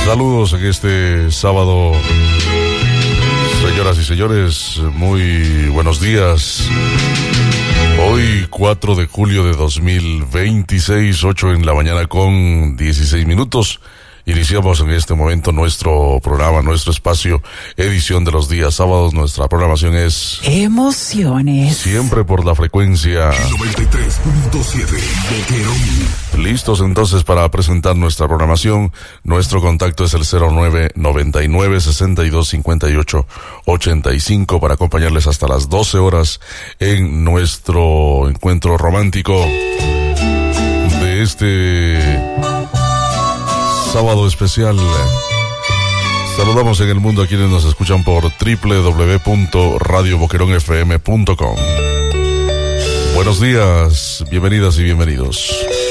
Saludos en este sábado, señoras y señores, muy buenos días. Hoy 4 de julio de 2026, 8 en la mañana con 16 minutos. Iniciamos en este momento nuestro programa, nuestro espacio, edición de los días sábados. Nuestra programación es Emociones. Siempre por la frecuencia 93.7 Boquerón. Listos entonces para presentar nuestra programación. Nuestro contacto es el 0999-6258-85 para acompañarles hasta las 12 horas en nuestro encuentro romántico de este sábado especial. Saludamos en el mundo a quienes nos escuchan por www.radioboqueronfm.com. Buenos días, bienvenidas y bienvenidos.